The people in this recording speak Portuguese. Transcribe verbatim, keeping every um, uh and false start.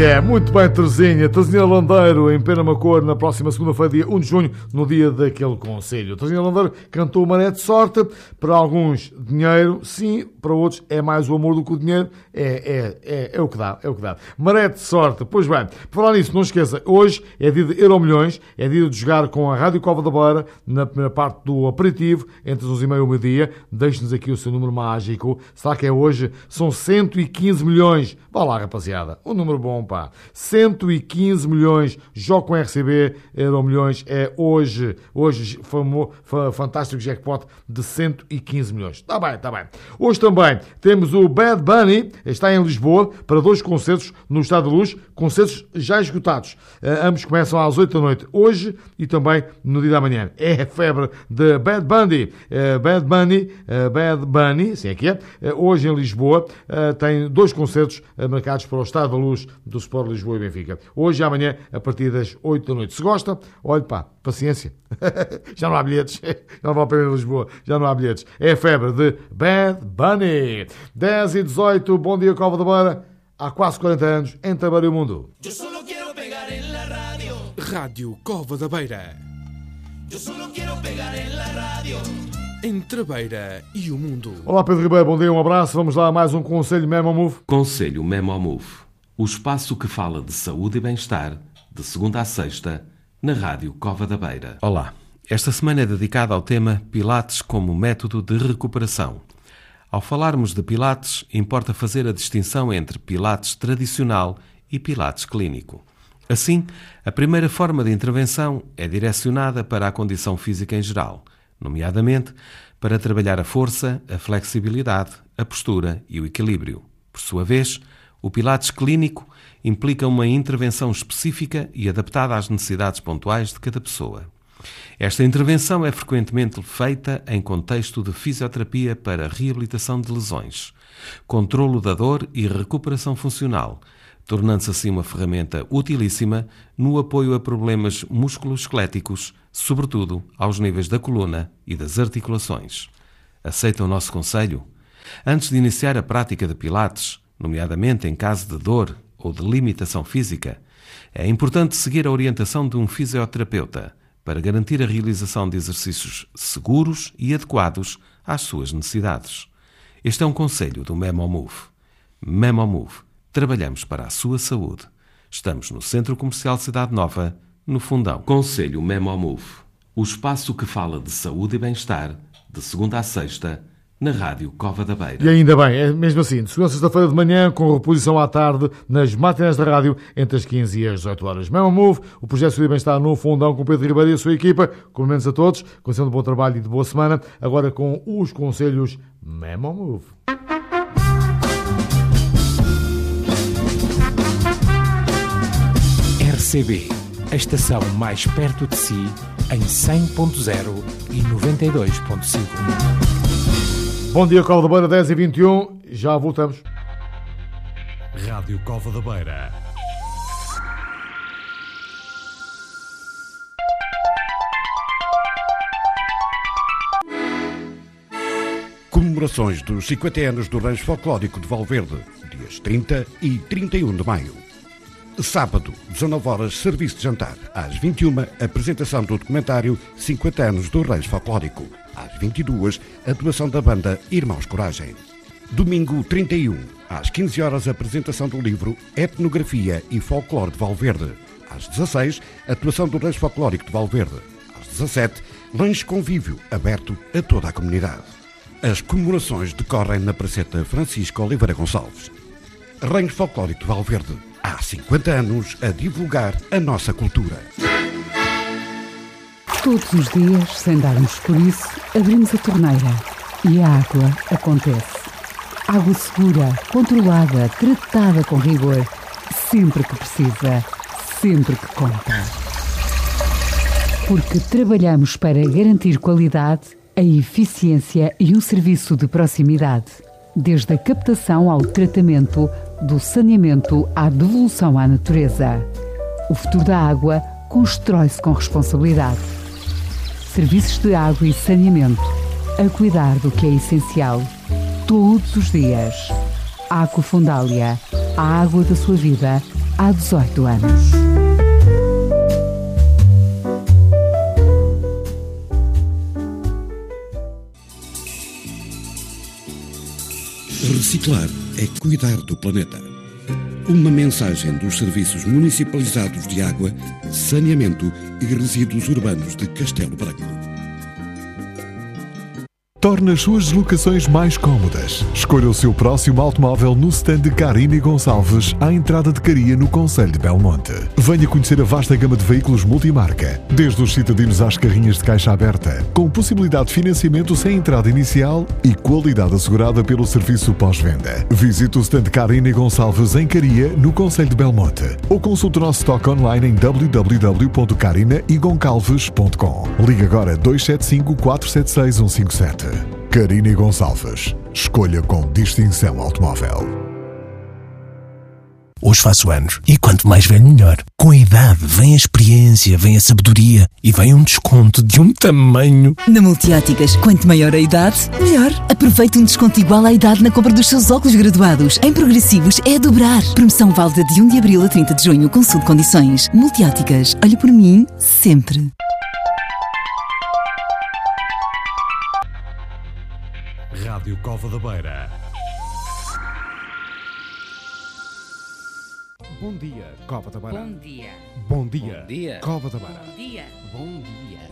yeah, muito bem, Terezinha. Terezinha Landeiro, em Penamacor, na próxima segunda-feira, dia um de junho, no dia daquele conselho. Terezinha Landeiro cantou Maré de Sorte. Para alguns, dinheiro, sim. Para outros, é mais o amor do que o dinheiro. É, é, é, é o que dá, é o que dá. Maré de Sorte. Pois bem, por falar nisso, não esqueça, hoje é dia de Euromilhões, é dia de jogar com a Rádio Cova da Beira, na primeira parte do aperitivo, entre as onze e meia e o meio-dia. Deixe-nos aqui o seu número mágico. Será que é hoje? São cento e quinze milhões. Vá lá, rapaziada. Um número bom, pá. cento e quinze milhões. Jogo com R C B. Euromilhões é hoje. Hoje, famo, fantástico jackpot de cento e quinze milhões. Está bem, está bem. Hoje também temos o Bad Bunny. Está em Lisboa para dois concertos no Estado de Luz. Concertos já esgotados. Uh, ambos começam às oito da noite. Hoje e também no dia da manhã. É a febre de Bad Bunny. Uh, Bad Bunny. Uh, Bad Bunny. Sim, aqui é. Uh, hoje em Lisboa uh, tem dois concertos uh, marcados para o Estado da Luz do Sport Lisboa e Benfica. Hoje e amanhã, a partir das oito da noite. Se gosta, olhe pá, paciência. Já não há bilhetes. Já não vale a pena em Lisboa. Já não há bilhetes. É a febre de Bad Bunny. dez e dezoito. Bom dia, Cova da Beira. Há quase quarenta anos, em Tabeira e o Mundo. Eu só quero pegar em la rádio. Rádio Cova da Beira. Eu só quero pegar em la rádio. Entre a Beira e o Mundo. Olá, Pedro Ribeiro, bom dia, um abraço. Vamos lá a mais um Conselho Memo Move. Conselho Memo Move. O espaço que fala de saúde e bem-estar, de segunda a sexta, na Rádio Cova da Beira. Olá, esta semana é dedicada ao tema Pilates como método de recuperação. Ao falarmos de Pilates, importa fazer a distinção entre Pilates tradicional e Pilates clínico. Assim, a primeira forma de intervenção é direcionada para a condição física em geral, nomeadamente para trabalhar a força, a flexibilidade, a postura e o equilíbrio. Por sua vez, o Pilates clínico implica uma intervenção específica e adaptada às necessidades pontuais de cada pessoa. Esta intervenção é frequentemente feita em contexto de fisioterapia para reabilitação de lesões, controlo da dor e recuperação funcional, tornando-se assim uma ferramenta utilíssima no apoio a problemas musculoesqueléticos, sobretudo aos níveis da coluna e das articulações. Aceita o nosso conselho? Antes de iniciar a prática de Pilates, nomeadamente em caso de dor ou de limitação física, é importante seguir a orientação de um fisioterapeuta para garantir a realização de exercícios seguros e adequados às suas necessidades. Este é um conselho do Memo Move. Memo Move. Trabalhamos para a sua saúde. Estamos no Centro Comercial Cidade Nova, no Fundão. Conselho Memo Move. O espaço que fala de saúde e bem-estar, de segunda a sexta, na Rádio Cova da Beira. E ainda bem, é mesmo assim, de segunda a sexta-feira de manhã, com reposição à tarde, nas matinés da rádio, entre as quinze e as dezoito horas. Memo Move, o projeto de saúde e bem-estar no Fundão, com Pedro Ribeiro e a sua equipa. Cumprimentos a todos, conselho de bom trabalho e de boa semana. Agora com os conselhos Memo Move. R C B, a estação mais perto de si, em cem ponto zero e noventa e dois ponto cinco. Bom dia, Cova da Beira, dez e vinte e um. Já voltamos. Rádio Cova da Beira. Comemorações dos cinquenta anos do Rancho Folclórico de Valverde, dias trinta e trinta e um de maio. Sábado, dezanove horas, serviço de jantar. Às vinte e uma, apresentação do documentário cinquenta anos do Rancho Folclórico. Às vinte e duas, atuação da banda Irmãos Coragem. Domingo, trinta e um, às quinze horas, apresentação do livro Etnografia e Folclore de Valverde. Às dezasseis, atuação do Rancho Folclórico de Valverde. Às dezassete, lanche convívio, aberto a toda a comunidade. As comemorações decorrem na Praceta Francisco Oliveira Gonçalves. Rancho Folclórico de Valverde. Há cinquenta anos a divulgar a nossa cultura. Todos os dias, sem darmos por isso, abrimos a torneira e a água acontece. Água segura, controlada, tratada com rigor, sempre que precisa, sempre que conta. Porque trabalhamos para garantir qualidade, a eficiência e um serviço de proximidade. Desde a captação ao tratamento, do saneamento à devolução à natureza. O futuro da água constrói-se com responsabilidade. Serviços de água e saneamento, a cuidar do que é essencial, todos os dias. Aqua Fundália, a água da sua vida, há dezoito anos. Reciclar é cuidar do planeta. Uma mensagem dos Serviços Municipalizados de Água, Saneamento e Resíduos Urbanos de Castelo Branco. Torne as suas deslocações mais cómodas. Escolha o seu próximo automóvel no stand de Carina e Gonçalves, à entrada de Caria, no concelho de Belmonte. Venha conhecer a vasta gama de veículos multimarca, desde os citadinos às carrinhas de caixa aberta, com possibilidade de financiamento sem entrada inicial e qualidade assegurada pelo serviço pós-venda. Visite o stand de Carina e Gonçalves em Caria, no concelho de Belmonte, ou consulte o nosso estoque online em w w w ponto carina e goncalves ponto com. Ligue agora dois sete cinco, quatro sete seis, um cinco sete. Carina e Gonçalves. Escolha com distinção automóvel. Hoje faço anos e quanto mais velho melhor. Com a idade vem a experiência, vem a sabedoria e vem um desconto de um tamanho. Na Multióticas, quanto maior a idade, melhor. Aproveite um desconto igual à idade na compra dos seus óculos graduados. Em progressivos é a dobrar. Promoção válida de um de abril a trinta de junho. Consulte condições. Multióticas. Olhe por mim sempre. Rádio Cova da Beira. Bom dia, Cova da Beira. Bom dia. Bom dia, Bom dia. Cova da Beira. Bom dia. Bom dia.